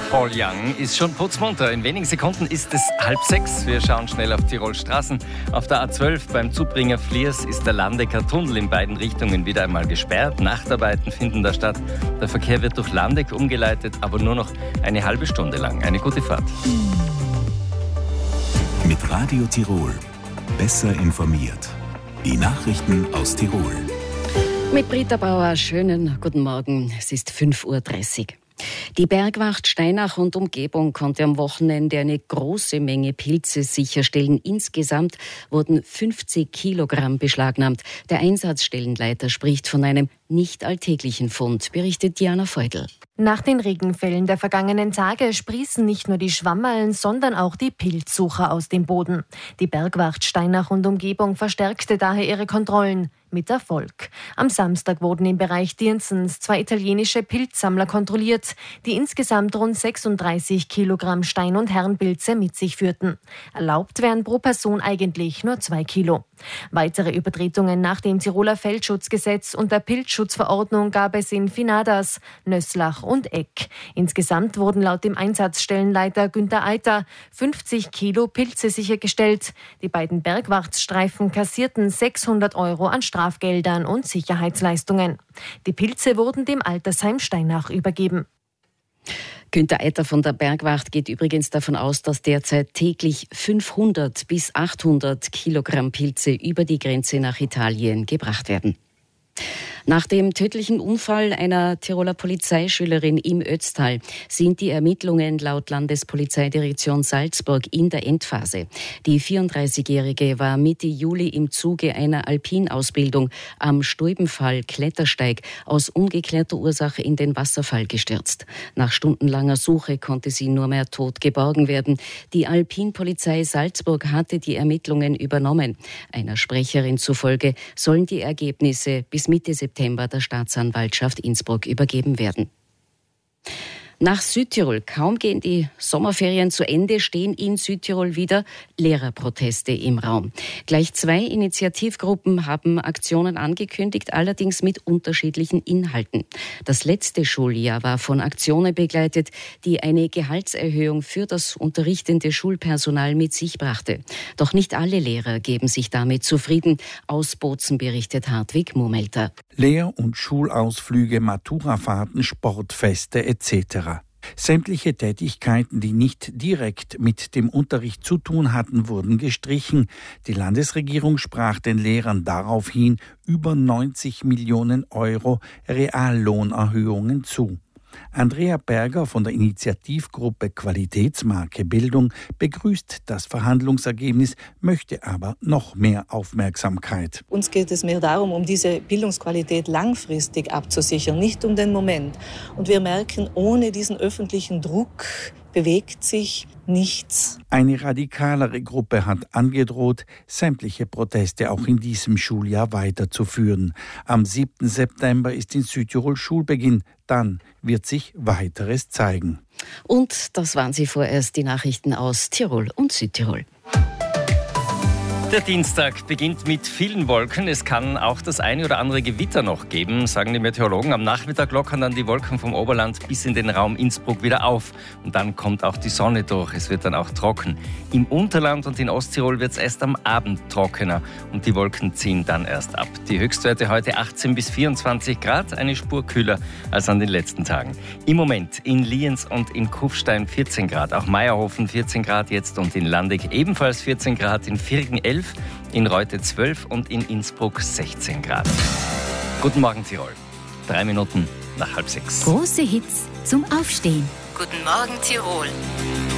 Paul Young ist schon putzmunter. In wenigen Sekunden ist es 5:30. Wir schauen schnell auf Tirols Straßen. Auf der A12 beim Zubringer Fliers ist der Landecker Tunnel in beiden Richtungen wieder einmal gesperrt. Nachtarbeiten finden da statt. Der Verkehr wird durch Landeck umgeleitet, aber nur noch eine halbe Stunde lang. Eine gute Fahrt. Mit Radio Tirol. Besser informiert. Die Nachrichten aus Tirol. Mit Britta Bauer, schönen guten Morgen. Es ist 5:30 Uhr. Die Bergwacht Steinach und Umgebung konnte am Wochenende eine große Menge Pilze sicherstellen. Insgesamt wurden 50 Kilogramm beschlagnahmt. Der Einsatzstellenleiter spricht von einem nicht alltäglichen Fund, berichtet Diana Feudel. Nach den Regenfällen der vergangenen Tage sprießen nicht nur die Schwammerln, sondern auch die Pilzsucher aus dem Boden. Die Bergwacht Steinach und Umgebung verstärkte daher ihre Kontrollen. Mit Erfolg. Am Samstag wurden im Bereich Dirnsens 2 italienische Pilzsammler kontrolliert, die insgesamt rund 36 Kilogramm Stein- und Herrenpilze mit sich führten. Erlaubt wären pro Person eigentlich nur 2 Kilo. Weitere Übertretungen nach dem Tiroler Feldschutzgesetz und der Pilzschutzverordnung gab es in Finadas, Nösslach und Eck. Insgesamt wurden laut dem Einsatzstellenleiter Günther Eiter 50 Kilo Pilze sichergestellt. Die beiden Bergwachtsstreifen kassierten 600 € an Strafgeldern und Sicherheitsleistungen. Die Pilze wurden dem Altersheim Steinach übergeben. Günther Eiter von der Bergwacht geht übrigens davon aus, dass derzeit täglich 500 bis 800 Kilogramm Pilze über die Grenze nach Italien gebracht werden. Nach dem tödlichen Unfall einer Tiroler Polizeischülerin im Ötztal sind die Ermittlungen laut Landespolizeidirektion Salzburg in der Endphase. Die 34-Jährige war Mitte Juli im Zuge einer Alpinausbildung am Stulbenfall Klettersteig aus ungeklärter Ursache in den Wasserfall gestürzt. Nach stundenlanger Suche konnte sie nur mehr tot geborgen werden. Die Alpinpolizei Salzburg hatte die Ermittlungen übernommen. Einer Sprecherin zufolge sollen die Ergebnisse bis Mitte September der Staatsanwaltschaft Innsbruck übergeben werden. Nach Südtirol. Kaum gehen die Sommerferien zu Ende, stehen in Südtirol wieder Lehrerproteste im Raum. Gleich 2 Initiativgruppen haben Aktionen angekündigt, allerdings mit unterschiedlichen Inhalten. Das letzte Schuljahr war von Aktionen begleitet, die eine Gehaltserhöhung für das unterrichtende Schulpersonal mit sich brachte. Doch nicht alle Lehrer geben sich damit zufrieden. Aus Bozen berichtet Hartwig Murmelter. Lehr- und Schulausflüge, Maturafahrten, Sportfeste etc. Sämtliche Tätigkeiten, die nicht direkt mit dem Unterricht zu tun hatten, wurden gestrichen. Die Landesregierung sprach den Lehrern daraufhin über 90 Millionen € Reallohnerhöhungen zu. Andrea Berger von der Initiativgruppe Qualitätsmarke Bildung begrüßt das Verhandlungsergebnis, möchte aber noch mehr Aufmerksamkeit. Uns geht es mehr darum, um diese Bildungsqualität langfristig abzusichern, nicht um den Moment. Und wir merken, ohne diesen öffentlichen Druck bewegt sich nichts. Eine radikalere Gruppe hat angedroht, sämtliche Proteste auch in diesem Schuljahr weiterzuführen. Am 7. September ist in Südtirol Schulbeginn. Dann wird sich weiteres zeigen. Und das waren sie vorerst, die Nachrichten aus Tirol und Südtirol. Der Dienstag beginnt mit vielen Wolken. Es kann auch das eine oder andere Gewitter noch geben, sagen die Meteorologen. Am Nachmittag lockern dann die Wolken vom Oberland bis in den Raum Innsbruck wieder auf. Und dann kommt auch die Sonne durch. Es wird dann auch trocken. Im Unterland und in Osttirol wird es erst am Abend trockener. Und die Wolken ziehen dann erst ab. Die Höchstwerte heute 18 bis 24 Grad, eine Spur kühler als an den letzten Tagen. Im Moment in Lienz und in Kufstein 14 Grad. Auch Meierhofen 14 Grad jetzt und in Landeck ebenfalls 14 Grad. In Virgen 11. In Reute 12 und in Innsbruck 16 Grad. Guten Morgen, Tirol. 3 Minuten nach 5:30. Große Hits zum Aufstehen. Guten Morgen, Tirol.